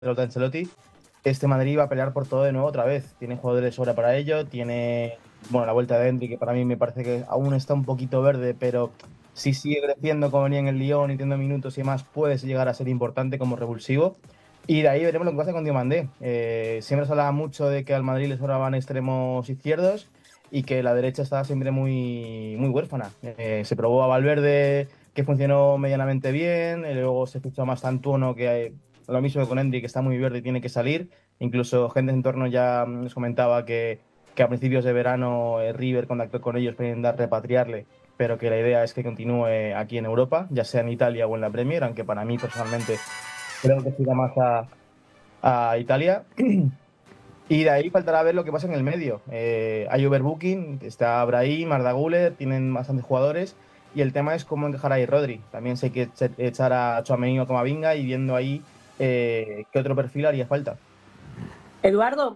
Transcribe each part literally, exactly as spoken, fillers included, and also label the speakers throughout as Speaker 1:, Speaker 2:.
Speaker 1: de Ancelotti, este Madrid va a pelear por todo de nuevo otra vez. Tiene jugadores de sobra para ello, tiene, bueno, la vuelta de Endrick, que para mí me parece que aún está un poquito verde, pero si sigue creciendo como venía en el Lyon y teniendo minutos y demás, puede llegar a ser importante como revulsivo. Y de ahí veremos lo que pasa con Diomandé. Eh, siempre se hablaba mucho de que al Madrid le sobraban extremos izquierdos y que la derecha estaba siempre muy, muy huérfana. Eh, se probó a Valverde, que funcionó medianamente bien, y luego se fichó a Mastantuono, que eh, lo mismo que con Endrick, que está muy verde y tiene que salir. Incluso gente en torno ya mm, nos comentaba que, que a principios de verano eh, River contactó con ellos para intentar repatriarle, pero que la idea es que continúe aquí en Europa, ya sea en Italia o en la Premier, aunque para mí personalmente creo que siga más a, a Italia. Y de ahí faltará ver lo que pasa en el medio. Eh, hay overbooking, está Brahim, Arda Güler, tienen bastantes jugadores. Y el tema es cómo encajar ahí Rodri. También sé que eche- echar a Tchouaméni o Camavinga y viendo ahí eh, qué otro perfil haría falta.
Speaker 2: Eduardo,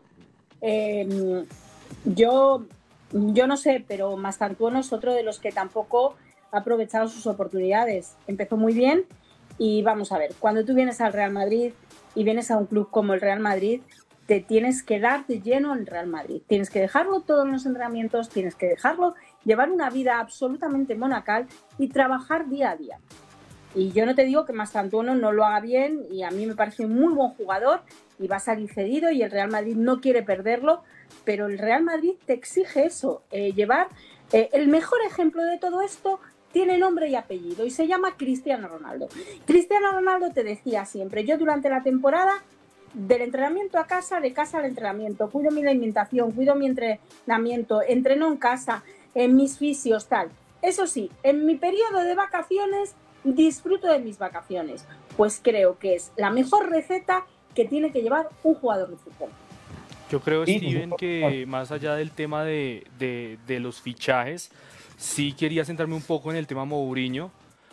Speaker 2: eh, yo, yo no sé, pero Mastantuono es otro de los que tampoco ha aprovechado sus oportunidades. Empezó muy bien y vamos a ver, cuando tú vienes al Real Madrid y vienes a un club como el Real Madrid, te tienes que dar de lleno al Real Madrid. Tienes que dejarlo todo en los entrenamientos, tienes que dejarlo, llevar una vida absolutamente monacal y trabajar día a día. Y yo no te digo que Mastantuono no lo haga bien, y a mí me parece un muy buen jugador y va a salir cedido y el Real Madrid no quiere perderlo, pero el Real Madrid te exige eso, eh, llevar... Eh, el mejor ejemplo de todo esto tiene nombre y apellido y se llama Cristiano Ronaldo. Cristiano Ronaldo te decía siempre, yo durante la temporada, del entrenamiento a casa, de casa al entrenamiento, cuido mi alimentación, cuido mi entrenamiento, entreno en casa, en mis fisios, tal. Eso sí, en mi periodo de vacaciones disfruto de mis vacaciones. Pues creo que es la mejor receta que tiene que llevar un jugador de fútbol.
Speaker 3: Yo creo,
Speaker 1: Sí, sí, sí.
Speaker 3: Steven, que más allá del tema de, de, de los fichajes, sí quería centrarme un poco en el tema Mourinho,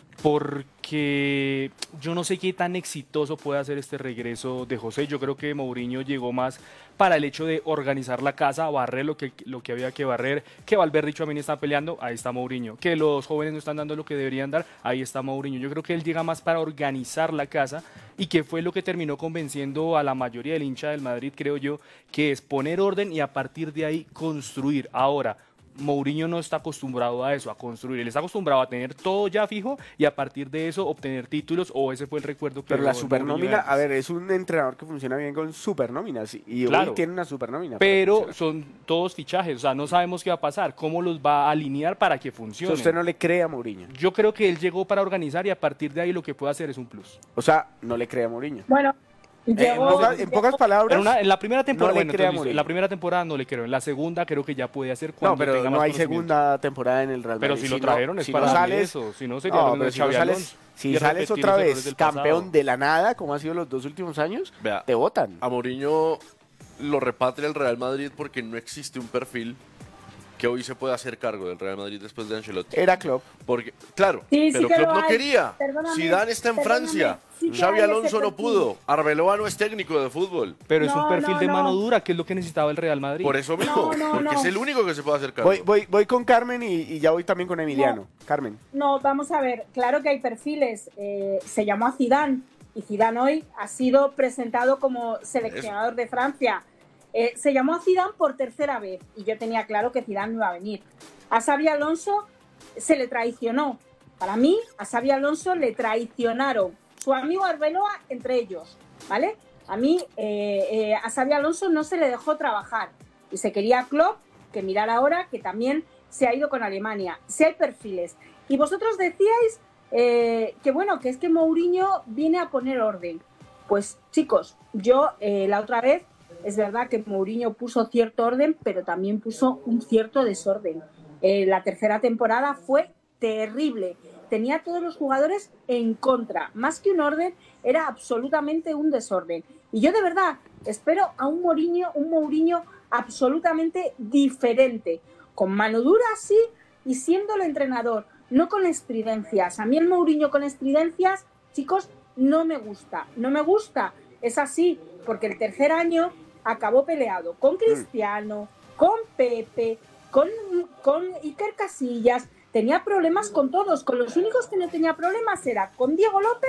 Speaker 3: porque yo no sé qué tan exitoso puede hacer este regreso de José. Yo creo que Mourinho llegó más para el hecho de organizar la casa, barrer lo que, lo que había que barrer, que Valverde y Tchouaméni están peleando, ahí está Mourinho, que los jóvenes no están dando lo que deberían dar, ahí está Mourinho. Yo creo que él llega más para organizar la casa, y que fue lo que terminó convenciendo a la mayoría del hincha del Madrid, creo yo, que es poner orden y a partir de ahí construir. Ahora, Mourinho no está acostumbrado a eso, a construir. Él está acostumbrado a tener todo ya fijo y a partir de eso obtener títulos, o ese fue el recuerdo que...
Speaker 4: Pero la
Speaker 3: dejó
Speaker 4: supernómina,
Speaker 3: Mourinho
Speaker 4: a ver, es un entrenador que funciona bien con supernóminas y
Speaker 3: Claro.
Speaker 4: hoy tiene una supernómina.
Speaker 3: Pero son todos fichajes, o sea, no sabemos qué va a pasar, cómo los va a alinear para que
Speaker 4: O
Speaker 3: funcione.
Speaker 4: sea, usted no le cree a Mourinho.
Speaker 3: Yo creo que él llegó para organizar y a partir de ahí lo que puede hacer es un plus.
Speaker 4: O sea, no le cree a Mourinho.
Speaker 2: Bueno,
Speaker 4: Eh,
Speaker 2: llegó,
Speaker 4: en, pocas, en pocas palabras,
Speaker 3: En, una- en la primera temporada,
Speaker 4: no le
Speaker 3: bueno,
Speaker 4: crea a
Speaker 3: entonces, listo, en
Speaker 4: Mourinho.
Speaker 3: la primera temporada no le creo, en la segunda creo que ya puede hacer cuando
Speaker 4: no, pero
Speaker 3: tenga
Speaker 4: no
Speaker 3: más
Speaker 4: hay
Speaker 3: conocimiento.
Speaker 4: segunda temporada en el Real Madrid.
Speaker 3: Pero si lo
Speaker 4: no-
Speaker 3: trajeron es
Speaker 4: si
Speaker 3: para
Speaker 4: no
Speaker 3: darle
Speaker 4: sales,
Speaker 3: eso, si no sería
Speaker 4: no,
Speaker 3: lo mismo
Speaker 4: pero
Speaker 3: de
Speaker 4: si no
Speaker 3: Xavi
Speaker 4: sales,
Speaker 3: Alonso,
Speaker 4: si
Speaker 3: y
Speaker 4: sales
Speaker 3: repetir
Speaker 4: otra
Speaker 3: los errores
Speaker 4: vez
Speaker 3: del
Speaker 4: campeón
Speaker 3: pasado.
Speaker 4: de la nada, como ha sido los dos últimos años,
Speaker 5: Vea,
Speaker 4: te votan.
Speaker 5: a Mourinho lo repatria el Real Madrid porque no existe un perfil que hoy se pueda hacer cargo del Real Madrid después de Ancelotti.
Speaker 4: Era Klopp.
Speaker 5: Porque, claro,
Speaker 2: Sí, sí
Speaker 5: pero
Speaker 2: que
Speaker 5: Klopp
Speaker 2: lo
Speaker 5: no
Speaker 2: hay.
Speaker 5: quería.
Speaker 2: Perdóname,
Speaker 5: Zidane está en
Speaker 2: perdóname,
Speaker 5: Francia.
Speaker 2: sí que
Speaker 5: Xavi
Speaker 2: hay ese
Speaker 5: Alonso no
Speaker 2: perfil.
Speaker 5: pudo. Arbeloa no es técnico de fútbol.
Speaker 3: Pero es un
Speaker 2: No,
Speaker 3: perfil
Speaker 2: no,
Speaker 3: de mano
Speaker 2: no.
Speaker 3: dura, que es lo que necesitaba el Real Madrid.
Speaker 5: Por eso mismo,
Speaker 2: No, no,
Speaker 5: porque
Speaker 2: no.
Speaker 5: es el único que se puede hacer cargo.
Speaker 4: Voy, voy, voy con Carmen y, y ya voy también con Emiliano. Carmen.
Speaker 2: No, vamos a ver, claro que hay perfiles. Eh, se llamó a Zidane y Zidane hoy ha sido presentado como seleccionador de Francia. Eh, se llamó a Zidane por tercera vez y yo tenía claro que Zidane no iba a venir. A Xabi Alonso se le traicionó. Para mí, a Xabi Alonso le traicionaron su amigo Arbeloa entre ellos, ¿vale? A mí, eh, eh, a Xabi Alonso no se le dejó trabajar y se quería a Klopp, que mirar ahora que también se ha ido con Alemania. Si hay perfiles. Y vosotros decíais eh, que bueno, que es que Mourinho viene a poner orden. Pues chicos, yo eh, la otra vez, es verdad que Mourinho puso cierto orden, pero también puso un cierto desorden. Eh, la tercera temporada fue terrible. Tenía a todos los jugadores en contra. Más que un orden, era absolutamente un desorden. Y yo de verdad espero a un Mourinho, un Mourinho absolutamente diferente. Con mano dura, sí, y siendo el entrenador, no con estridencias. A mí el Mourinho con estridencias, chicos, no me gusta. No me gusta. Es así, porque el tercer año acabó peleado con Cristiano, con Pepe, con, con Iker Casillas. Tenía problemas con todos. Con los únicos que no tenía problemas era con Diego López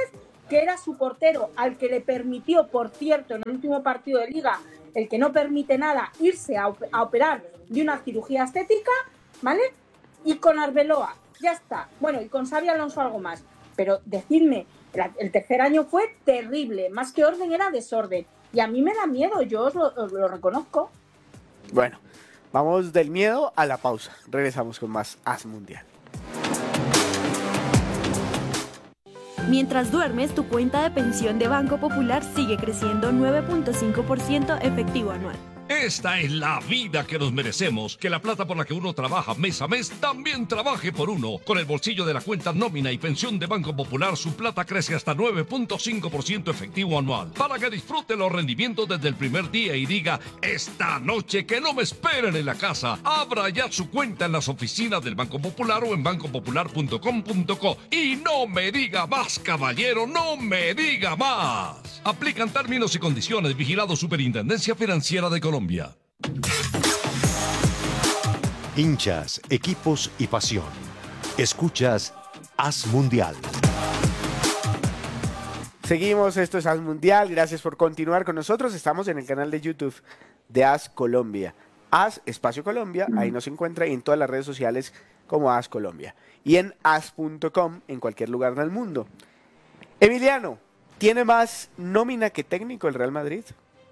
Speaker 2: que era su portero, al que le permitió, por cierto, en el último partido de Liga, el que no permite nada, irse a, a operar de una cirugía estética, ¿vale? Y con Arbeloa, ya está. Bueno, y con Xabi Alonso algo más. Pero decidme, el, el tercer año fue terrible, más que orden era desorden. Y a mí me da miedo, yo os lo, os lo reconozco.
Speaker 4: Bueno, vamos del miedo a la pausa. Regresamos con más As Mundial.
Speaker 6: Mientras duermes, tu cuenta de pensión de Banco Popular sigue creciendo nueve punto cinco por ciento efectivo anual.
Speaker 7: Esta es la vida que nos merecemos, que la plata por la que uno trabaja mes a mes también trabaje por uno. Con el bolsillo de la cuenta nómina y pensión de Banco Popular, su plata crece hasta nueve punto cinco por ciento efectivo anual. Para que disfrute los rendimientos desde el primer día y diga, esta noche que no me esperen en la casa. Abra ya su cuenta en las oficinas del Banco Popular o en banco popular punto com punto co. Y no me diga más, caballero, no me diga más. Aplican términos y condiciones. Vigilado Superintendencia Financiera de Colombia.
Speaker 8: Hinchas, equipos y pasión. Escuchas As Mundial.
Speaker 4: Seguimos, esto es As Mundial. Gracias por continuar con nosotros. Estamos en el canal de YouTube de As Colombia. As Espacio Colombia, ahí nos encuentra, y en todas las redes sociales como As Colombia. Y en as punto com en cualquier lugar del mundo. Emiliano, ¿tiene más nómina que técnico el Real Madrid?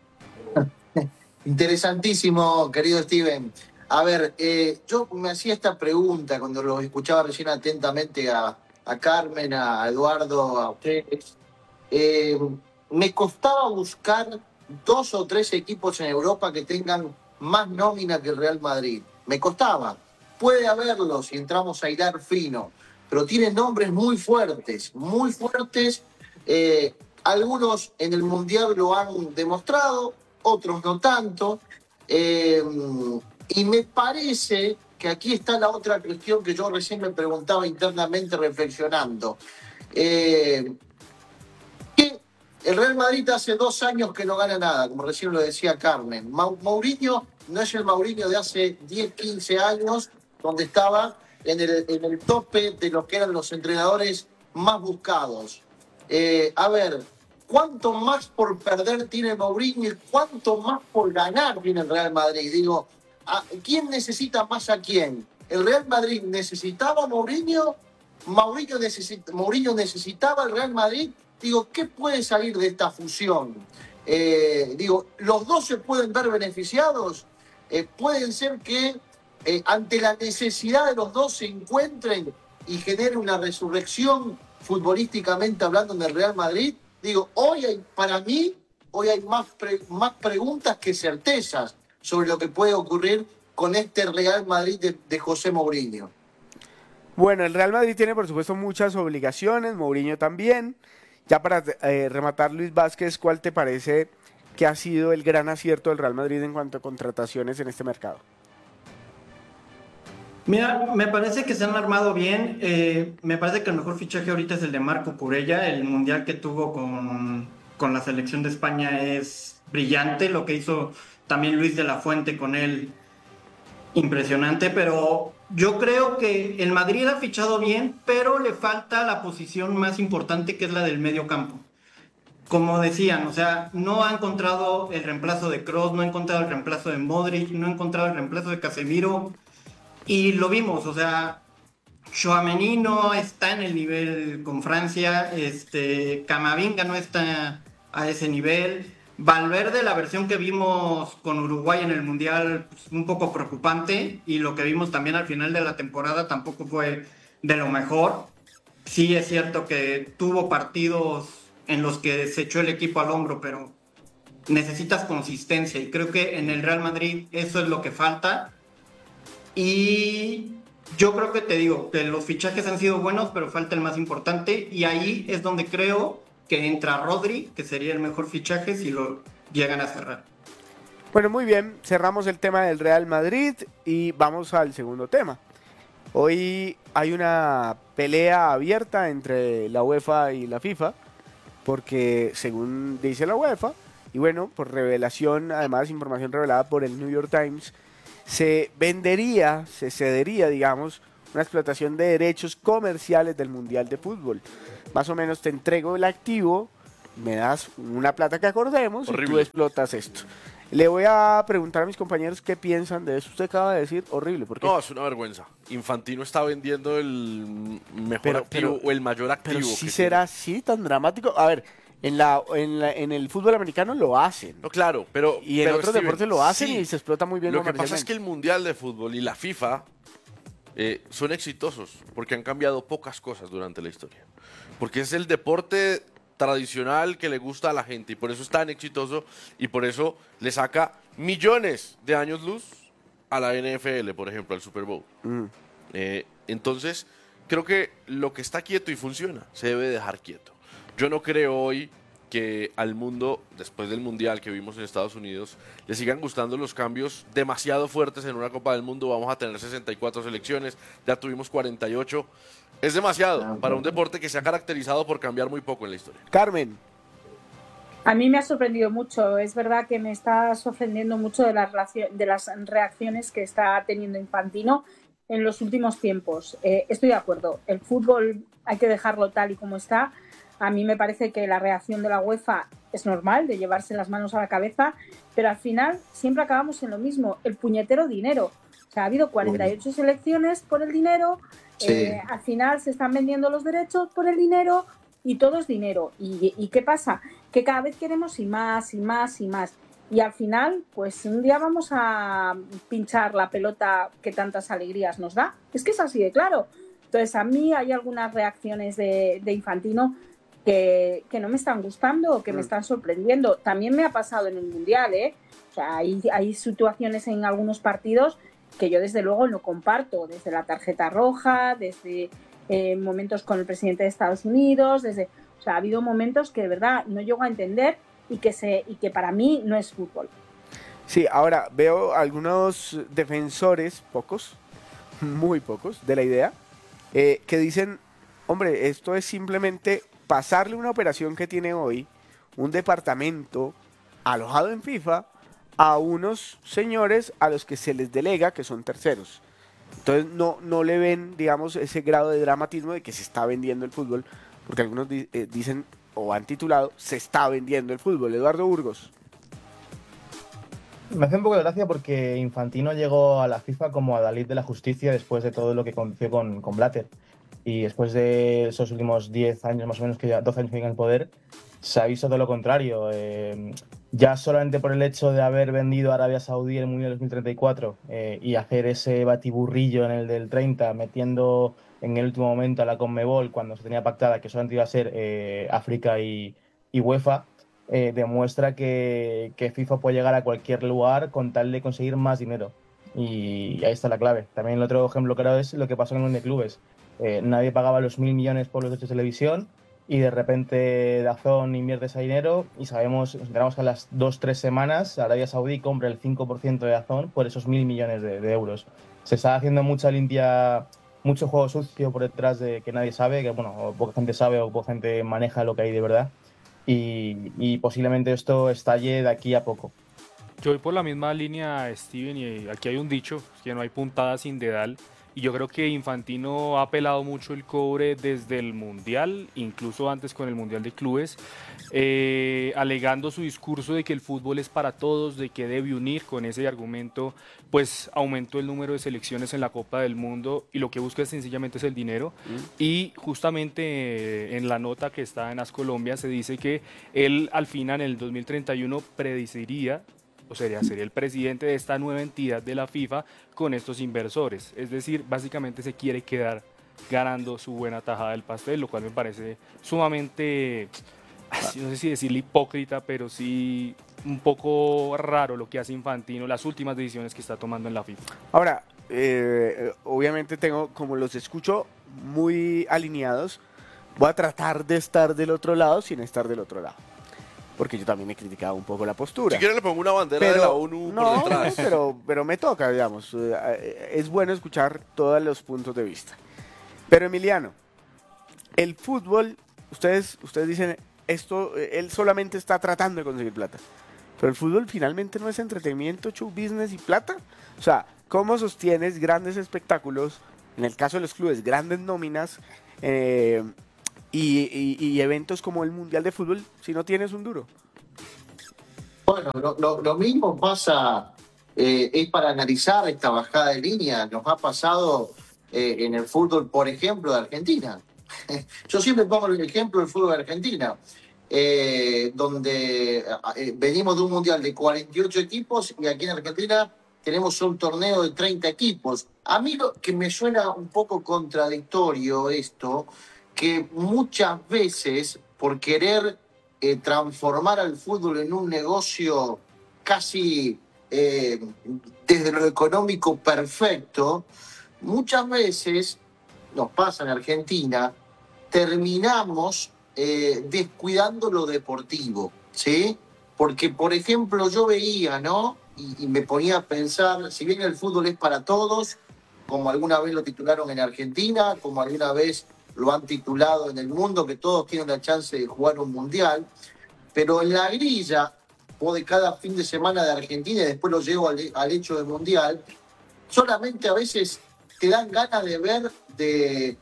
Speaker 9: Interesantísimo, querido Steven. A ver, eh, yo me hacía esta pregunta cuando lo escuchaba recién atentamente a, a Carmen, a Eduardo, a ustedes. Eh, me costaba buscar dos o tres equipos en Europa que tengan más nómina que el Real Madrid. Me costaba. Puede haberlo si entramos a hilar fino, pero tienen nombres muy fuertes, muy fuertes. Eh, algunos en el Mundial lo han demostrado, otros no tanto, eh, y me parece que aquí está la otra cuestión que yo recién me preguntaba internamente reflexionando. Eh, que el Real Madrid hace dos años que no gana nada, como recién lo decía Carmen. Ma Mourinho no es el Mourinho de hace diez, quince años, donde estaba en el, en el tope de los que eran los entrenadores más buscados. Eh, a ver, ¿cuánto más por perder tiene Mourinho y cuánto más por ganar tiene el Real Madrid? Digo, ¿a quién necesita más a quién? ¿El Real Madrid necesitaba a Mourinho? ¿Mourinho, necesit Mourinho necesitaba al Real Madrid? Digo, ¿qué puede salir de esta fusión? Eh, digo, ¿los dos se pueden ver beneficiados? Eh, ¿Pueden ser que eh, ante la necesidad de los dos se encuentren y genere una resurrección futbolísticamente hablando en el Real Madrid? Digo, hoy hay, para mí, hoy hay más, pre, más preguntas que certezas sobre lo que puede ocurrir con este Real Madrid de, de José Mourinho.
Speaker 4: Bueno, el Real Madrid tiene por supuesto muchas obligaciones, Mourinho también. Ya para eh, rematar, Luis Vázquez, ¿cuál te parece que ha sido el gran acierto del Real Madrid en cuanto a contrataciones en este mercado?
Speaker 10: Mira, me parece que se han armado bien. Eh, me parece que el mejor fichaje ahorita es el de Marco Curella. El mundial que tuvo con, con la selección de España es brillante. Lo que hizo también Luis de la Fuente con él, impresionante. Pero yo creo que el Madrid ha fichado bien, pero le falta la posición más importante, que es la del medio campo. Como decían, o sea, no ha encontrado el reemplazo de Kroos, no ha encontrado el reemplazo de Modric, no ha encontrado el reemplazo de Casemiro. Y lo vimos, o sea, Tchouaméni no está en el nivel con Francia, este, Camavinga no está a ese nivel, Valverde, la versión que vimos con Uruguay en el Mundial, pues, un poco preocupante, y lo que vimos también al final de la temporada tampoco fue de lo mejor. Sí es cierto que tuvo partidos en los que se echó el equipo al hombro, pero necesitas consistencia, y creo que en el Real Madrid eso es lo que falta. Y yo creo que te digo que los fichajes han sido buenos, pero falta el más importante, y ahí es donde creo que entra Rodri, que sería el mejor fichaje si lo llegan a cerrar.
Speaker 4: Bueno, muy bien, cerramos el tema del Real Madrid y vamos al segundo tema. Hoy hay una pelea abierta entre la UEFA y la FIFA, porque según dice la UEFA, y bueno, por revelación, además información revelada por el New York Times, se vendería, se cedería, digamos, una explotación de derechos comerciales del Mundial de Fútbol. Más o menos te entrego el activo, me das una plata que acordemos
Speaker 5: Horrible.
Speaker 4: y tú explotas esto. Le voy a preguntar a mis compañeros qué piensan de eso. Usted acaba de decir horrible. ¿Por qué?
Speaker 5: No, es una vergüenza. Infantino está vendiendo el mejor
Speaker 4: Pero-
Speaker 5: activo
Speaker 4: pero-
Speaker 5: o el mayor activo.
Speaker 4: Pero sí
Speaker 5: que
Speaker 4: será así tan dramático. A ver, en la, en la- en el fútbol americano lo hacen.
Speaker 5: tiene. No, claro, pero...
Speaker 4: Y en
Speaker 5: pero,
Speaker 4: otros
Speaker 5: Steven,
Speaker 4: deportes lo hacen
Speaker 5: sí.
Speaker 4: y se explota muy bien
Speaker 5: Lo que pasa es que
Speaker 4: comercialmente.
Speaker 5: el Mundial de Fútbol y la FIFA eh, son exitosos porque han cambiado pocas cosas durante la historia. Porque es el deporte tradicional que le gusta a la gente y por eso es tan exitoso y por eso le saca millones de años luz a la N F L, por ejemplo, al Super Bowl.
Speaker 4: Mm.
Speaker 5: Eh, entonces, creo que lo que está quieto y funciona se debe dejar quieto. Yo no creo hoy que al mundo, después del Mundial que vimos en Estados Unidos, le sigan gustando los cambios demasiado fuertes en una Copa del Mundo. Vamos a tener sesenta y cuatro selecciones, ya tuvimos cuarenta y ocho. Es demasiado para un deporte que se ha caracterizado por cambiar muy poco en la historia.
Speaker 4: Carmen,
Speaker 2: A mí me ha sorprendido mucho. Es verdad que me está sorprendiendo mucho de las, reaccio- de las reacciones que está teniendo Infantino en los últimos tiempos. Eh, estoy de acuerdo. El fútbol hay que dejarlo tal y como está. A mí me parece que la reacción de la UEFA es normal, de llevarse las manos a la cabeza, pero al final siempre acabamos en lo mismo, el puñetero dinero. O sea, ha habido cuarenta y ocho selecciones por el dinero,
Speaker 9: Sí.
Speaker 2: eh, al final se están vendiendo los derechos por el dinero y todo es dinero. ¿Y, y qué pasa? Que cada vez queremos y más y más y más. Y al final, pues un día vamos a pinchar la pelota que tantas alegrías nos da. Es que es así de claro. Entonces, a mí hay algunas reacciones de, de Infantino que, que no me están gustando o que me están sorprendiendo. También me ha pasado en el Mundial, ¿eh? O sea, hay, hay situaciones en algunos partidos que yo desde luego no comparto, desde la tarjeta roja, desde eh, momentos con el presidente de Estados Unidos, desde, o sea, ha habido momentos que de verdad no llego a entender y que, se, y que para mí no es fútbol.
Speaker 4: sí, ahora veo algunos defensores, pocos, muy pocos, de la idea, eh, que dicen, hombre, esto es simplemente pasarle una operación que tiene hoy un departamento alojado en FIFA a unos señores a los que se les delega que son terceros. Entonces no, no le ven, digamos, ese grado de dramatismo de que se está vendiendo el fútbol, porque algunos di- eh, dicen o han titulado se está vendiendo el fútbol. Eduardo Burgos.
Speaker 1: Me hace un poco de gracia porque Infantino llegó a la FIFA como adalid de la justicia después de todo lo que aconteció con, con Blatter. Y después de esos últimos diez años, más o menos, que ya doce años que llega en el poder, se ha visto todo lo contrario. Eh, ya solamente por el hecho de haber vendido a Arabia Saudí el Mundial dos mil treinta y cuatro eh, y hacer ese batiburrillo en el del treinta, metiendo en el último momento a la Conmebol cuando se tenía pactada que solamente iba a ser eh, África y, y UEFA, eh, demuestra que, que FIFA puede llegar a cualquier lugar con tal de conseguir más dinero. Y ahí está la clave. También el otro ejemplo claro es lo que pasó en el Mundial de Clubes. Eh, nadie pagaba los mil millones por los derechos de televisión y de repente DAZN invierte ese dinero y sabemos, nos enteramos que a las dos tres semanas Arabia Saudí compra el cinco por ciento de DAZN por esos mil millones de, de euros. Se está haciendo mucha limpia, mucho juego sucio por detrás de que nadie sabe, que bueno, o poca gente sabe o poca gente maneja lo que hay de verdad y, y posiblemente esto estalle de aquí a poco.
Speaker 3: Yo voy por la misma línea, Steven, y aquí hay un dicho, que no hay puntada sin dedal. Y yo creo que Infantino ha pelado mucho el cobre desde el Mundial, incluso antes con el Mundial de Clubes, eh, alegando su discurso de que el fútbol es para todos, de que debe unir. Con ese argumento, pues aumentó el número de selecciones en la Copa del Mundo y lo que busca es sencillamente es el dinero. Mm. Y justamente eh, en la nota que está en AS Colombia se dice que él al final, en el dos mil treinta y uno, predeciría o sería, sería el presidente de esta nueva entidad de la FIFA con estos inversores. Es decir, básicamente se quiere quedar ganando su buena tajada del pastel, lo cual me parece sumamente, no sé si decirle hipócrita, pero sí un poco raro lo que hace Infantino, las últimas decisiones que está tomando en la FIFA.
Speaker 4: Ahora, eh, obviamente tengo, como los escucho muy alineados, voy a tratar de estar del otro lado sin estar del otro lado. Porque yo también he criticado un poco la postura.
Speaker 5: Si quieren le pongo una bandera
Speaker 4: pero,
Speaker 5: de la ONU
Speaker 4: no,
Speaker 5: por detrás.
Speaker 4: Pero, pero me toca, digamos. Es bueno escuchar todos los puntos de vista. Pero Emiliano, el fútbol, ustedes, ustedes dicen, esto, él solamente está tratando de conseguir plata. Pero el fútbol finalmente no es entretenimiento, show business y plata. O sea, ¿cómo sostienes grandes espectáculos en el caso de los clubes, grandes nóminas eh, y, y, y eventos como el Mundial de Fútbol si no tienes un duro?
Speaker 9: Bueno, lo, lo, lo mismo pasa, eh, es para analizar esta bajada de línea. Nos ha pasado eh, en el fútbol, por ejemplo, de Argentina. Yo siempre pongo el ejemplo del fútbol de Argentina, eh, donde eh, venimos de un mundial de cuarenta y ocho equipos y aquí en Argentina tenemos un torneo de treinta equipos. A mí lo que me suena un poco contradictorio esto, que muchas veces por querer eh, transformar al fútbol en un negocio casi eh, desde lo económico perfecto, muchas veces nos pasa en Argentina, terminamos eh, descuidando lo deportivo, ¿sí? Porque, por ejemplo, yo veía, ¿no? Y, y me ponía a pensar, si bien el fútbol es para todos, como alguna vez lo titularon en Argentina, como alguna vez lo han titulado en el mundo, que todos tienen la chance de jugar un mundial, pero en la grilla, o de cada fin de semana de Argentina, y después lo llevo al, al hecho del mundial, solamente a veces te dan ganas de ver de,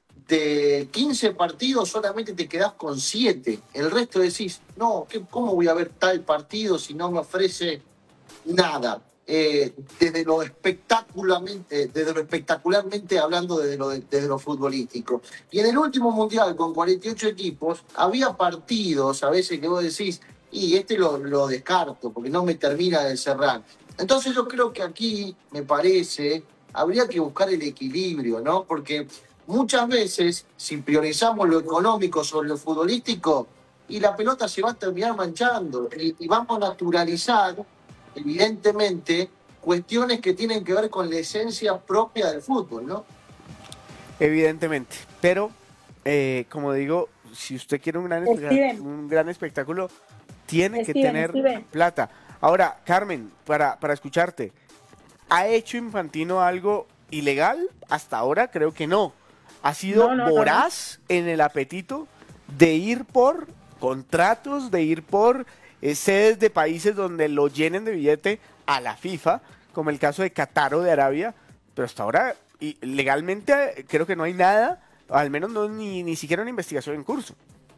Speaker 9: de quince partidos, solamente te quedás con siete. El resto decís, no, ¿qué, ¿cómo voy a ver tal partido si no me ofrece nada? Eh, desde, lo espectacularmente, desde lo espectacularmente hablando desde lo, desde lo futbolístico. Y en el último mundial, con cuarenta y ocho equipos, había partidos a veces que vos decís, y este lo, lo descarto, porque no me termina de cerrar. Entonces yo creo que aquí, me parece, habría que buscar el equilibrio, ¿no? Porque muchas veces, si priorizamos lo económico sobre lo futbolístico, y la pelota se va a terminar manchando, y, y vamos a naturalizar, evidentemente, cuestiones que tienen que ver con la esencia propia del fútbol, ¿no?
Speaker 4: Evidentemente, pero, eh, como digo, si usted quiere un gran, espe- un gran espectáculo, tiene
Speaker 2: Steven,
Speaker 4: que tener
Speaker 2: Steven.
Speaker 4: plata. Ahora, Carmen, para, para escucharte, ¿ha hecho Infantino algo ilegal? Hasta ahora creo que no. Ha sido
Speaker 2: No, no,
Speaker 4: voraz
Speaker 2: no,
Speaker 4: en el apetito de ir por contratos, de ir por eh, sedes de países donde lo llenen de billete a la FIFA, como el caso de Qatar o de Arabia, pero hasta ahora y legalmente eh, creo que no hay nada, al menos no ni, ni siquiera una investigación en curso.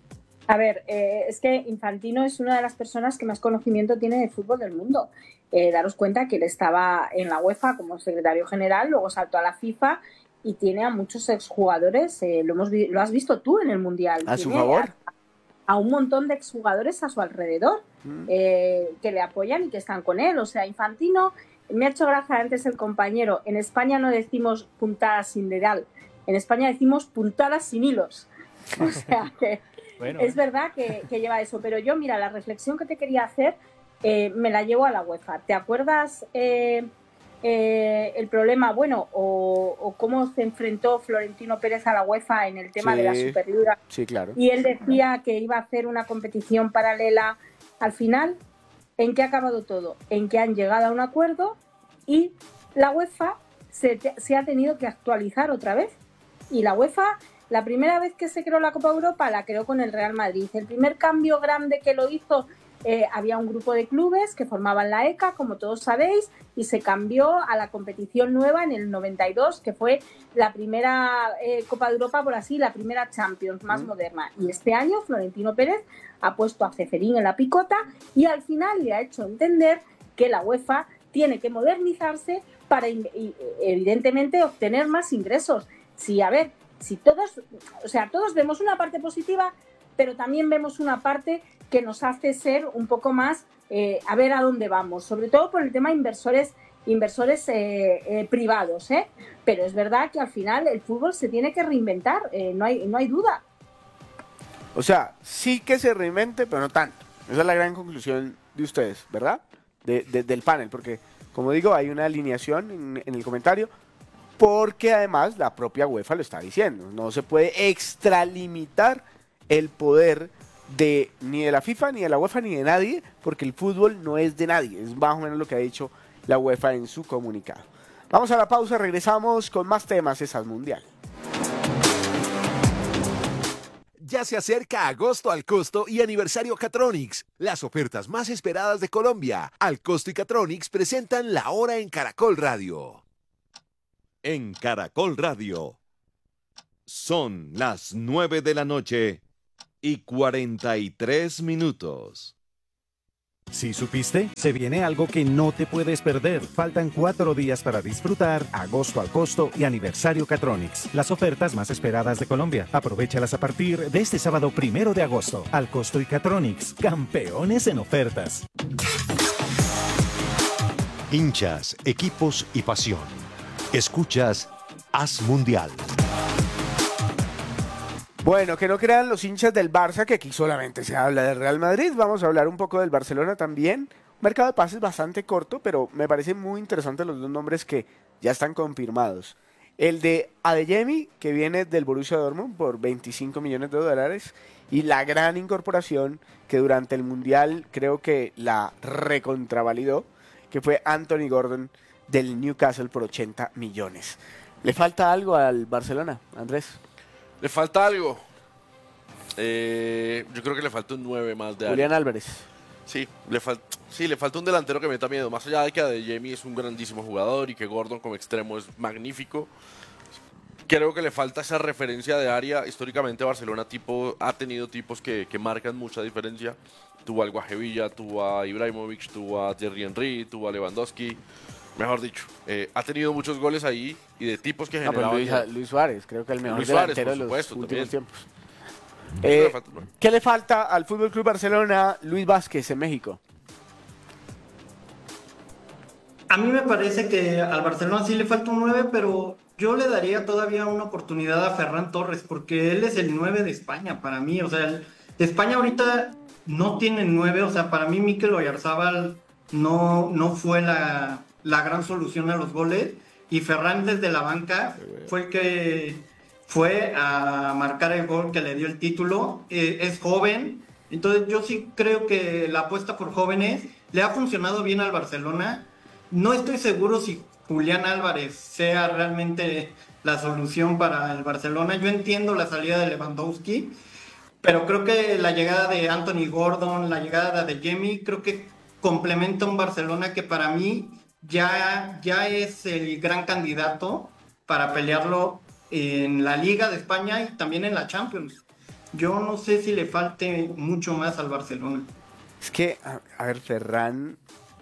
Speaker 2: A ver, eh, es que Infantino es una de las personas que más conocimiento tiene de fútbol del mundo. Eh, daros cuenta que él estaba en la UEFA como secretario general, luego saltó a la FIFA y tiene a muchos exjugadores, eh, lo, hemos vi- lo has visto tú en el Mundial.
Speaker 4: ¿A su
Speaker 2: Tiene
Speaker 4: favor?
Speaker 2: A, a un montón de exjugadores a su alrededor
Speaker 4: Mm.
Speaker 2: eh, que le apoyan y que están con él. O sea, Infantino, me ha hecho gracia antes el compañero, en España no decimos puntada sin dedal, en España decimos puntadas sin hilos. O sea que...
Speaker 3: Bueno,
Speaker 2: es verdad que, que lleva eso, pero yo, mira, la reflexión que te quería hacer eh, me la llevo a la UEFA. ¿Te acuerdas eh, eh, el problema, bueno, o, o cómo se enfrentó Florentino Pérez a la UEFA en el tema
Speaker 4: Sí,
Speaker 2: de la Superliga?
Speaker 4: sí, claro.
Speaker 2: Y él decía que iba a hacer una competición paralela. Al final, ¿en qué ha acabado todo? En que han llegado a un acuerdo y la UEFA se, te- se ha tenido que actualizar otra vez. Y la UEFA... La primera vez que se creó la Copa Europa la creó con el Real Madrid. El primer cambio grande que lo hizo, eh, había un grupo de clubes que formaban la E C A, como todos sabéis, y se cambió a la competición nueva en el noventa y dos, que fue la primera eh, Copa de Europa, por así, la primera Champions más
Speaker 4: Mm.
Speaker 2: moderna. Y este año Florentino Pérez ha puesto a Ceferín en la picota y al final le ha hecho entender que la UEFA tiene que modernizarse para, in- y, evidentemente, obtener más ingresos. Sí, a ver, si todos, o sea, todos vemos una parte positiva, pero también vemos una parte que nos hace ser un poco más eh, a ver a dónde vamos, sobre todo por el tema inversores, inversores eh, eh, privados, ¿eh? Pero es verdad que al final el fútbol se tiene que reinventar, eh, no hay, no hay duda.
Speaker 4: O sea, sí que se reinvente, pero no tanto. Esa es la gran conclusión de ustedes, ¿verdad? De, de- del panel, porque, como digo, hay una alineación en, en el comentario, porque además la propia UEFA lo está diciendo. No se puede extralimitar el poder de ni de la FIFA, ni de la UEFA, ni de nadie, porque el fútbol no es de nadie. Es más o menos lo que ha dicho la UEFA en su comunicado. Vamos a la pausa, regresamos con más temas de esas Mundial.
Speaker 8: Ya se acerca agosto al costo y aniversario Catronics, las ofertas más esperadas de Colombia. Al costo y Catronics presentan La Hora en Caracol Radio. en Caracol Radio. Son las nueve de la noche y cuarenta y tres minutos.
Speaker 11: ¿Sí supiste? Se viene algo que no te puedes perder. Faltan cuatro días para disfrutar Agosto al Costo y Aniversario Catronics, las ofertas más esperadas de Colombia. Aprovéchalas a partir de este sábado primero de agosto. Al Costo y Catronics, campeones en ofertas.
Speaker 12: Hinchas, equipos y pasión. Escuchas Haz Mundial.
Speaker 4: Bueno, que no crean los hinchas del Barça que aquí solamente se habla del Real Madrid. Vamos a hablar un poco del Barcelona también. Un mercado de pases bastante corto, pero me parecen muy interesantes los dos nombres que ya están confirmados. El de Adeyemi, que viene del Borussia Dortmund por veinticinco millones de dólares. Y la gran incorporación que durante el Mundial creo que la recontravalidó, que fue Anthony Gordon del Newcastle por ochenta millones. ¿Le falta algo al Barcelona, Andrés?
Speaker 5: ¿Le falta algo? Eh, yo creo que le falta un nueve más de
Speaker 4: Julián Álvarez.
Speaker 5: Sí, le falta, sí, le falta un delantero que meta miedo. Más allá de que Adeyemi es un grandísimo jugador y que Gordon como extremo es magnífico, creo que le falta esa referencia de área. Históricamente Barcelona tipo, ha tenido tipos que, que marcan mucha diferencia. Tuvo al Guajevilla, tuvo a Ibrahimovic, tuvo a Thierry Henry, tuvo a Lewandowski. Mejor dicho, eh, ha tenido muchos goles ahí y de tipos que
Speaker 4: no,
Speaker 5: generaban...
Speaker 4: Luis, Luis Suárez, creo que el mejor
Speaker 5: Luis Suárez,
Speaker 4: delantero de los
Speaker 5: supuesto,
Speaker 4: últimos
Speaker 5: también.
Speaker 4: tiempos. Eh, ¿Qué le falta al F C Barcelona, Luis Vázquez, en México?
Speaker 10: A mí me parece que al Barcelona sí le falta un nueve, pero yo le daría todavía una oportunidad a Ferran Torres, porque él es el nueve de España para mí. O sea, el, España ahorita no tiene nueve, o sea, para mí Mikel Oyarzabal no, no fue la... la gran solución a los goles, y Ferran desde la banca fue el que fue a marcar el gol que le dio el título. Eh, es joven, entonces yo sí creo que la apuesta por jóvenes le ha funcionado bien al Barcelona. No estoy seguro si Julián Álvarez sea realmente la solución para el Barcelona. Yo entiendo la salida de Lewandowski, pero creo que la llegada de Anthony Gordon, la llegada de Adeyemi, creo que complementa un Barcelona que para mí Ya, ya es el gran candidato para pelearlo en la Liga de España y también en la Champions. Yo no sé si le falte mucho más al Barcelona.
Speaker 4: Es que, a, a ver, Ferran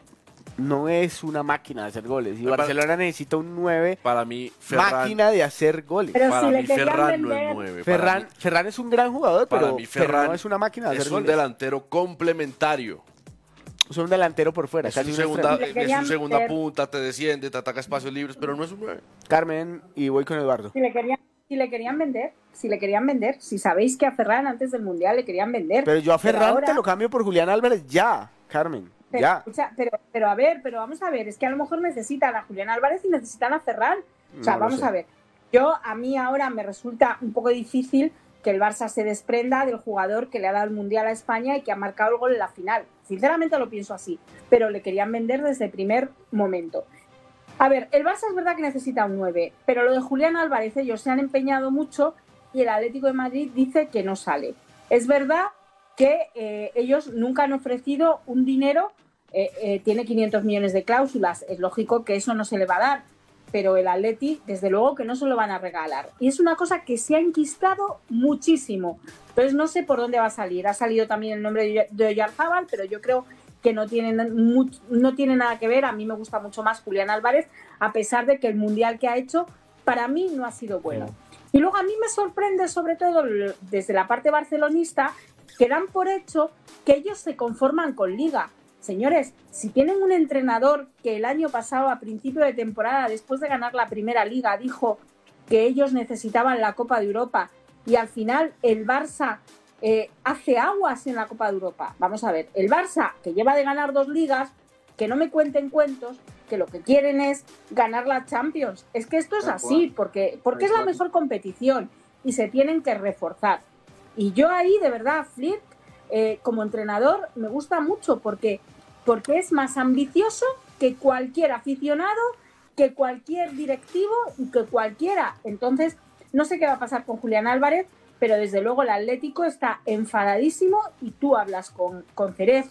Speaker 4: no es una máquina de hacer goles. Y Barcelona necesita un nueve.
Speaker 5: Para mí, Ferran,
Speaker 4: máquina de hacer goles.
Speaker 2: Pero
Speaker 5: para
Speaker 2: si
Speaker 5: mí,
Speaker 2: le
Speaker 5: Ferran
Speaker 2: vender,
Speaker 5: no es nueve.
Speaker 4: Ferran,
Speaker 5: mí,
Speaker 4: Ferran es un gran jugador, pero,
Speaker 5: mí, Ferran
Speaker 4: pero no es una máquina de hacer
Speaker 5: goles.
Speaker 4: goles.
Speaker 5: Es un delantero complementario.
Speaker 4: Es un delantero por fuera.
Speaker 5: Es
Speaker 4: casi
Speaker 5: un
Speaker 4: un
Speaker 5: segunda,
Speaker 4: extremo.
Speaker 5: es un segunda punta, te desciende, te ataca espacios libres, pero no es un nueve.
Speaker 4: Carmen, y voy con Eduardo.
Speaker 2: Si le querían, si le querían vender, si le querían vender, si sabéis que a Ferran antes del Mundial le querían vender.
Speaker 4: Pero yo a Ferran
Speaker 2: ahora,
Speaker 4: te lo cambio por Julián Álvarez ya, Carmen.
Speaker 2: pero,
Speaker 4: ya.
Speaker 2: Escucha, pero, pero a ver, pero vamos a ver, es que a lo mejor necesitan a Julián Álvarez y necesitan a Ferran. O sea,
Speaker 4: No lo
Speaker 2: vamos
Speaker 4: sé.
Speaker 2: a ver. Yo, a mí ahora me resulta un poco difícil que el Barça se desprenda del jugador que le ha dado el Mundial a España y que ha marcado el gol en la final. Sinceramente lo pienso así, pero le querían vender desde el primer momento. A ver, el Barça es verdad que necesita un nueve, pero lo de Julián Álvarez, ellos se han empeñado mucho y el Atlético de Madrid dice que no sale. Es verdad que eh, ellos nunca han ofrecido un dinero, eh, eh, tiene quinientos millones de cláusulas, es lógico que eso no se le va a dar, pero el Atleti, desde luego que no se lo van a regalar. Y es una cosa que se ha enquistado muchísimo. Entonces no sé por dónde va a salir. Ha salido también el nombre de Oyarzabal, pero yo creo que no tiene, no tiene nada que ver. A mí me gusta mucho más Julián Álvarez, a pesar de que el Mundial que ha hecho, para mí no ha sido bueno. Y luego a mí me sorprende, sobre todo desde la parte barcelonista, que dan por hecho que ellos se conforman con Liga. Señores, si tienen un entrenador que el año pasado, a principio de temporada, después de ganar la primera Liga, dijo que ellos necesitaban la Copa de Europa y al final el Barça eh, hace aguas en la Copa de Europa. Vamos a ver, el Barça, que lleva de ganar dos ligas, que no me cuenten cuentos, que lo que quieren es ganar la Champions. Es que esto es así, porque, porque es la mejor competición y se tienen que reforzar. Y yo ahí, de verdad, Flick, eh, como entrenador, me gusta mucho porque, porque es más ambicioso que cualquier aficionado, que cualquier directivo y que cualquiera. Entonces, no sé qué va a pasar con Julián Álvarez, pero desde luego el Atlético está enfadadísimo y tú hablas con, con Cerezo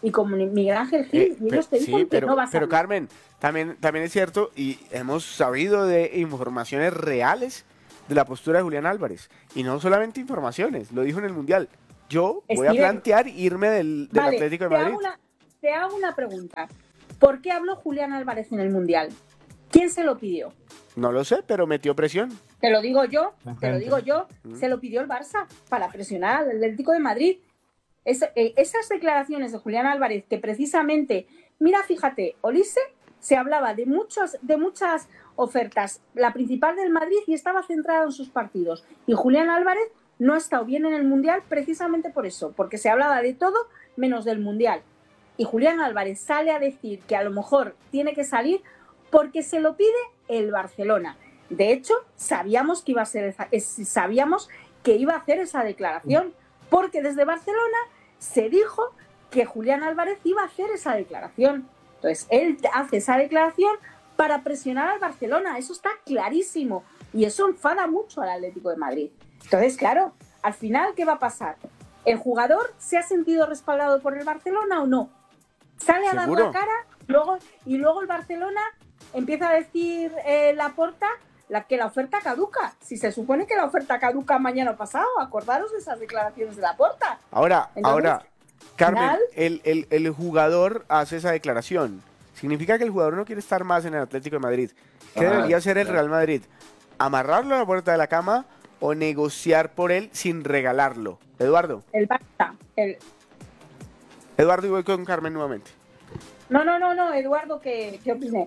Speaker 2: y como Miguel Ángel Gil,
Speaker 4: Eh,
Speaker 2: y ellos
Speaker 4: pe-
Speaker 2: te dicen
Speaker 4: sí,
Speaker 2: que
Speaker 4: pero,
Speaker 2: no va a
Speaker 4: pero
Speaker 2: salir.
Speaker 4: Carmen, también, también es cierto y hemos sabido de informaciones reales de la postura de Julián Álvarez. Y no solamente informaciones, lo dijo en el Mundial. Yo voy a
Speaker 2: Steven,
Speaker 4: plantear irme del, del
Speaker 2: Vale,
Speaker 4: Atlético de
Speaker 2: te
Speaker 4: Madrid.
Speaker 2: hago, una, te hago una pregunta. ¿Por qué habló Julián Álvarez en el Mundial? ¿Quién se lo pidió?
Speaker 4: No lo sé, pero metió presión.
Speaker 2: Te lo digo yo,
Speaker 1: La
Speaker 2: te lo
Speaker 1: gente.
Speaker 2: digo yo,
Speaker 4: Mm.
Speaker 2: se lo pidió el Barça para presionar al Atlético de Madrid. Es- eh, esas declaraciones de Julián Álvarez que precisamente, mira, fíjate, Olise se hablaba de, muchos, de muchas ofertas, la principal del Madrid, y estaba centrada en sus partidos. Y Julián Álvarez no ha estado bien en el Mundial precisamente por eso, porque se hablaba de todo menos del Mundial. Y Julián Álvarez sale a decir que a lo mejor tiene que salir porque se lo pide el Barcelona. De hecho, sabíamos que iba a ser esa- es- sabíamos que iba a hacer esa declaración, porque desde Barcelona se dijo que Julián Álvarez iba a hacer esa declaración. Entonces, él hace esa declaración para presionar al Barcelona, eso está clarísimo, y eso enfada mucho al Atlético de Madrid. Entonces, claro, al final, ¿qué va a pasar? ¿El jugador se ha sentido respaldado por el Barcelona o no? Sale a dar
Speaker 4: ¿Seguro?
Speaker 2: la cara, luego, y luego el Barcelona empieza a decir eh, Laporta la, que la oferta caduca. Si se supone que la oferta caduca mañana o pasado, acordaros de esas declaraciones de Laporta.
Speaker 4: Ahora,
Speaker 2: Entonces,
Speaker 4: ahora, Carmen,
Speaker 2: final-
Speaker 4: el, el, el jugador hace esa declaración. Significa que el jugador no quiere estar más en el Atlético de Madrid. ¿Qué
Speaker 9: Ah,
Speaker 4: debería hacer el
Speaker 9: claro.
Speaker 4: Real Madrid? ¿Amarrarlo a la puerta de la cama o negociar por él sin regalarlo? Eduardo.
Speaker 2: El Barça, el...
Speaker 4: Eduardo, y voy con Carmen nuevamente.
Speaker 2: No, no, no, no, Eduardo, ¿qué, qué opiné?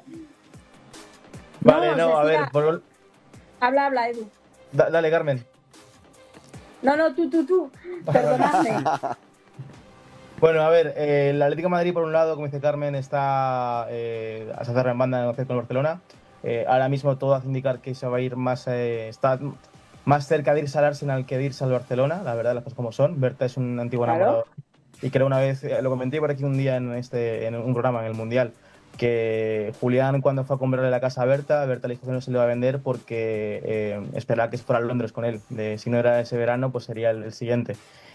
Speaker 1: Vale,
Speaker 2: os
Speaker 1: no, a
Speaker 2: decía-
Speaker 1: ver, por-
Speaker 2: Habla, habla, Edu.
Speaker 1: da- dale, Carmen.
Speaker 2: No, no, tú, tú, tú. Perdonadme.
Speaker 1: Bueno, a ver, eh, el Atlético de Madrid, por un lado, como dice Carmen, está eh, a cerrar en banda de negociar con el Barcelona. Eh, ahora mismo todo hace indicar que se va a ir más, eh, está más cerca de irse al Arsenal que de irse al Barcelona, la verdad, las cosas como son. Berta es un antiguo
Speaker 2: Claro.
Speaker 1: enamorado. Y creo una vez, eh, lo comenté por aquí un día en, este, en un programa, en el Mundial, que Julián, cuando fue a comprarle la casa a Berta, Berta le dijo que no se le iba a vender porque eh, esperaba que se fuera a Londres con él. De, si no era ese verano, pues sería el, el siguiente.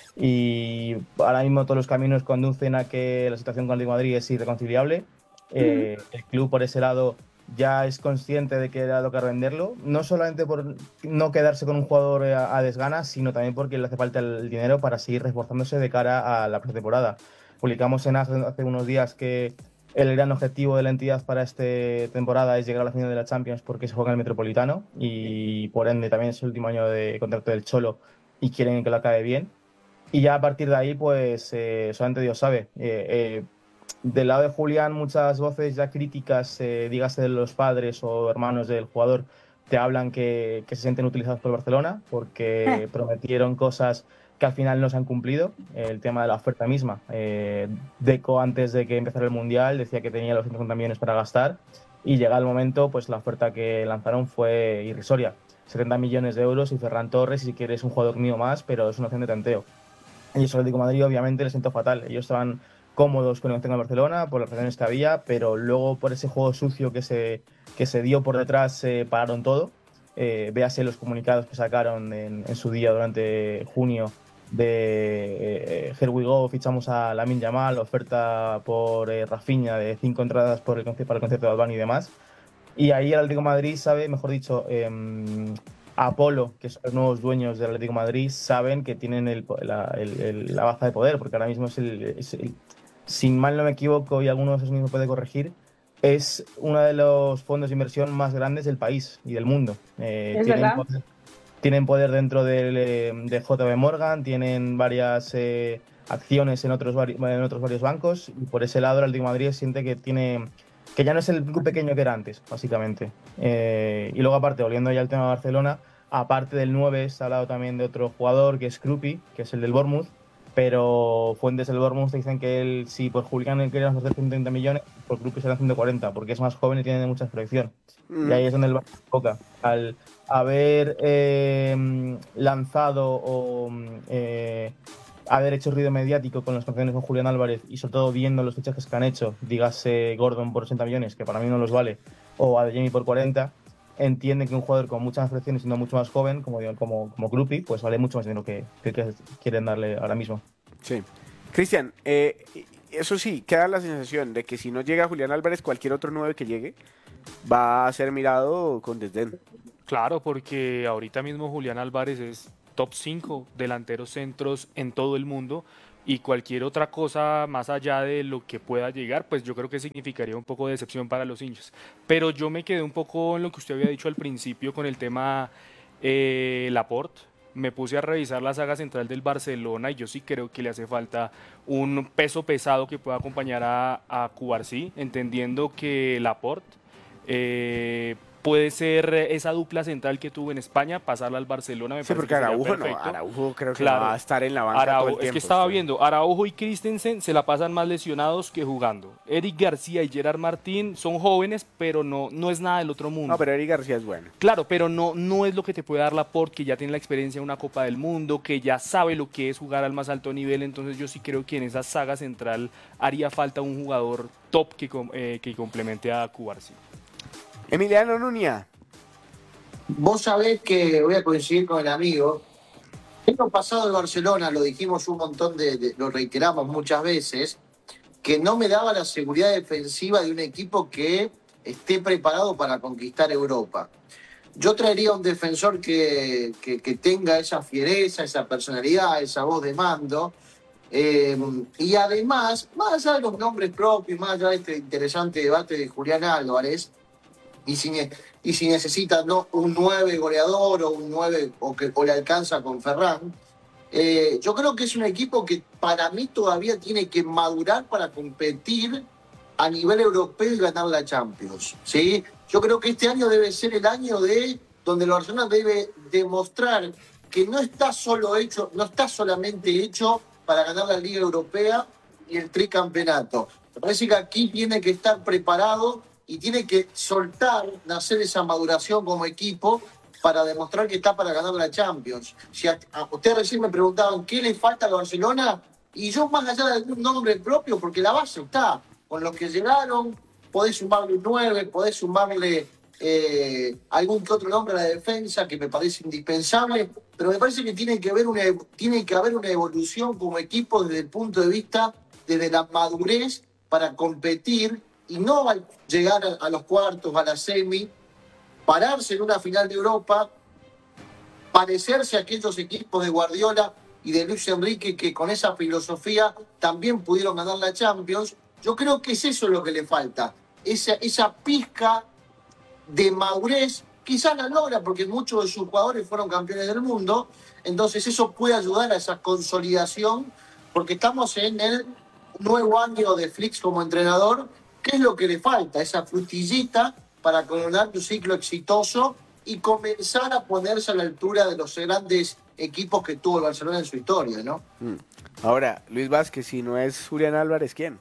Speaker 1: Y ahora mismo todos los caminos conducen a que la situación con el Atlético de Madrid es irreconciliable. Eh, el club, por ese lado, ya es consciente de que era tocar venderlo, no solamente por no quedarse con un jugador a, a desgana, sino también porque le hace falta el dinero para seguir reforzándose de cara a la pretemporada. Publicamos en hace, hace unos días que el gran objetivo de la entidad para esta temporada es llegar a la final de la Champions porque se juega en el Metropolitano y por ende también es el último año de contrato del Cholo y quieren que lo acabe bien. Y ya a partir de ahí, pues eh, solamente Dios sabe. Eh, eh, del lado de Julián, muchas voces ya críticas, eh, dígase de los padres o hermanos del jugador, te hablan que, que se sienten utilizados por Barcelona porque prometieron cosas que al final no se han cumplido. El tema de la oferta misma. Eh, Deco, antes de que empezara el Mundial, decía que tenía los ciento cincuenta millones para gastar y llega el momento, pues la oferta que lanzaron fue irrisoria. setenta millones de euros y Ferran Torres, y si quieres un jugador mío más, pero es una opción de tanteo. Y eso el Atlético de Madrid obviamente les sentó fatal. Ellos estaban cómodos con el que tenga Barcelona por las relaciones que había, pero luego por ese juego sucio que se, que se dio por detrás se pararon todo. Eh, véase los comunicados que sacaron en, en su día durante junio de eh, Here We Go, fichamos a Lamine Yamal, oferta por eh, Rafinha de cinco entradas por el, para el concierto de Albani y demás. Y ahí el Atlético de Madrid sabe, mejor dicho, eh, Apolo, que son los nuevos dueños del Atlético de Madrid, saben que tienen el, la, el, el, la baza de poder, porque ahora mismo es el, es el, sin mal no me equivoco, y alguno de esos mismos puede corregir, es uno de los fondos de inversión más grandes del país y del mundo. Eh,
Speaker 2: Es
Speaker 1: tienen,
Speaker 2: verdad.
Speaker 1: poder, tienen poder dentro del, eh, de J B Morgan, tienen varias eh, acciones en otros, vari, en otros varios bancos, y por ese lado el Atlético de Madrid siente que tiene... que ya no es el club pequeño que era antes, básicamente. Eh, y luego, aparte, volviendo ya al tema de Barcelona, aparte del nueve, se ha hablado también de otro jugador, que es Krupi, que es el del Bournemouth, pero fuentes del Bournemouth dicen que él, si por Julián él quería ofrecer ciento treinta millones, por Krupi serán ciento cuarenta, porque es más joven y tiene mucha proyección.
Speaker 4: Mm.
Speaker 1: Y ahí es donde el Barça se enfoca. Al haber eh, lanzado o... Eh, haber hecho ruido mediático con las canciones con Julián Álvarez y sobre todo viendo los fichajes que han hecho, dígase Gordon por ochenta millones, que para mí no los vale, o Adeyemi por cuarenta, entienden que un jugador con muchas más proyecciones, siendo mucho más joven, como como, como Krupi, pues vale mucho más dinero que, que, que quieren darle ahora mismo.
Speaker 4: Sí. Cristian, eh, eso sí, queda la sensación de que si no llega Julián Álvarez, cualquier otro nueve que llegue va a ser mirado con desdén.
Speaker 3: Claro, porque ahorita mismo Julián Álvarez es top cinco delanteros centros en todo el mundo y cualquier otra cosa más allá de lo que pueda llegar, pues yo creo que significaría un poco de decepción para los hinchas. Pero yo me quedé un poco en lo que usted había dicho al principio con el tema eh, Laporte. Me puse a revisar la saga central del Barcelona y yo sí creo que le hace falta un peso pesado que pueda acompañar a, a Cubarsí, entendiendo que Laporte eh, puede ser esa dupla central que tuvo en España, pasarla al Barcelona. Me
Speaker 4: sí, porque
Speaker 3: que
Speaker 4: Araujo no,
Speaker 3: perfecto.
Speaker 4: Araujo creo que
Speaker 3: claro.
Speaker 4: va a estar en la banca
Speaker 3: Araujo,
Speaker 4: todo el tiempo.
Speaker 3: es que estaba
Speaker 4: usted.
Speaker 3: viendo, Araujo y Christensen se la pasan más lesionados que jugando. Eric García y Gerard Martín son jóvenes, pero no, no es nada del otro mundo.
Speaker 4: No, pero Eric García es bueno.
Speaker 3: Claro, pero no, no es lo que te puede dar Laporte, que ya tiene la experiencia en una Copa del Mundo, que ya sabe lo que es jugar al más alto nivel. Entonces yo sí creo que en esa saga central haría falta un jugador top que, eh, que complemente a Cubarsí.
Speaker 4: Emiliano Nuña.
Speaker 9: Vos sabés que voy a coincidir con el amigo. El año pasado de Barcelona, lo dijimos un montón de, de, lo reiteramos muchas veces, que no me daba la seguridad defensiva de un equipo que esté preparado para conquistar Europa. Yo traería un defensor que, que, que tenga esa fiereza, esa personalidad, esa voz de mando. Eh, y además, más allá de los nombres propios, más allá de este interesante debate de Julián Álvarez, y si, y si necesita ¿no? un nueve goleador o un nueve o que o le alcanza con Ferran, eh, yo creo que es un equipo que para mí todavía tiene que madurar para competir a nivel europeo y ganar la Champions, ¿sí? Yo creo que este año debe ser el año de donde el Barcelona debe demostrar que no está solo hecho, no está solamente hecho para ganar la Liga Europea y el tricampeonato. Me parece que aquí tiene que estar preparado y tiene que soltar, nacer esa maduración como equipo para demostrar que está para ganar la Champions. Si a, a, ustedes recién me preguntaban qué le falta al Barcelona, y yo más allá de algún nombre propio, porque la base está, con los que llegaron, podés sumarle un nueve, podés sumarle eh, algún que otro nombre a la defensa, que me parece indispensable, pero me parece que tiene que haber una, tiene que haber una evolución como equipo desde el punto de vista, desde la madurez para competir, y no al llegar a los cuartos, a la semi, pararse en una final de Europa, parecerse a aquellos equipos de Guardiola y de Luis Enrique que con esa filosofía también pudieron ganar la Champions. Yo creo que es eso lo que le falta, esa, esa pizca de madurez. Quizás la logra porque muchos de sus jugadores fueron campeones del mundo, entonces eso puede ayudar a esa consolidación, porque estamos en el nuevo año de Flick como entrenador. ¿Qué es lo que le falta? Esa frutillita para coronar un ciclo exitoso y comenzar a ponerse a la altura de los grandes equipos que tuvo el Barcelona en su historia, ¿no?
Speaker 4: Mm. Ahora, Luis Vázquez, si no es Julián Álvarez, ¿quién?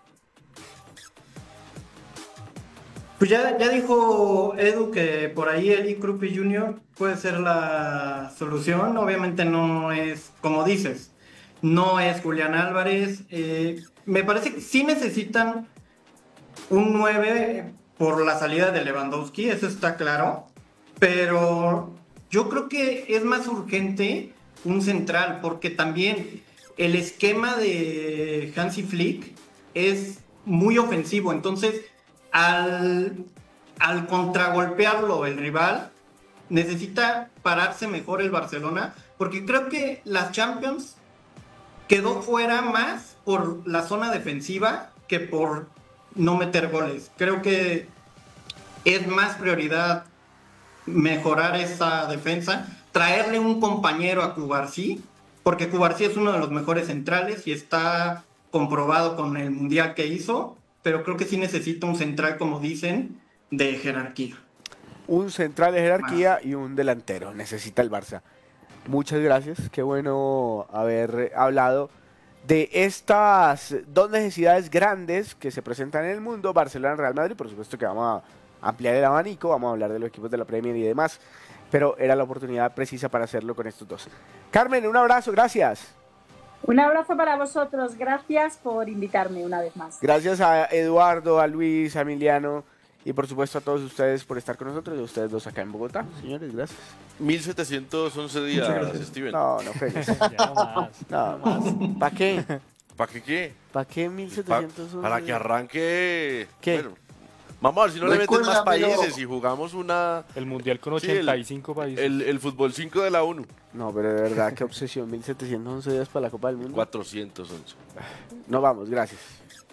Speaker 10: Pues ya, ya dijo Edu que por ahí Eli Krupi junior puede ser la solución. Obviamente no es, como dices, no es Julián Álvarez. Eh, me parece que sí necesitan un nueve por la salida de Lewandowski, eso está claro, pero yo creo que es más urgente un central, porque también el esquema de Hansi Flick es muy ofensivo, entonces al, al contragolpearlo el rival, necesita pararse mejor el Barcelona, porque creo que la Champions quedó fuera más por la zona defensiva que por no meter goles. Creo que es más prioridad mejorar esa defensa, traerle un compañero a Cubarsí, porque Cubarsí es uno de los mejores centrales y está comprobado con el mundial que hizo, pero creo que sí necesita un central, como dicen, de jerarquía.
Speaker 4: Un central de jerarquía más. Y un delantero necesita el Barça. Muchas gracias, qué bueno haber hablado de estas dos necesidades grandes que se presentan en el mundo, Barcelona, Real Madrid. Por supuesto que vamos a ampliar el abanico, vamos a hablar de los equipos de la Premier y demás, pero era la oportunidad precisa para hacerlo con estos dos. Carmen, un abrazo, gracias.
Speaker 2: Un abrazo para vosotros, gracias por invitarme una vez más.
Speaker 4: Gracias a Eduardo, a Luis, a Emiliano y por supuesto a todos ustedes por estar con nosotros, y a ustedes dos acá en Bogotá, señores, gracias.
Speaker 5: mil setecientos once días, Steven.
Speaker 4: No, no fregues. No, ¿para qué?
Speaker 5: ¿Para qué qué?
Speaker 4: ¿Para qué mil setecientos once?
Speaker 5: Pa- para que arranque...
Speaker 4: ¿Qué?
Speaker 5: Bueno, vamos a ver si no le meten más
Speaker 9: Recuérdamelo.
Speaker 5: países y jugamos una...
Speaker 3: El mundial con
Speaker 5: Sí, el-
Speaker 3: ochenta y cinco países.
Speaker 5: El, el fútbol cinco de la ONU.
Speaker 4: No, pero de verdad, qué obsesión. mil setecientos once días para la Copa del Mundo.
Speaker 5: cuatrocientos once.
Speaker 4: No vamos, gracias.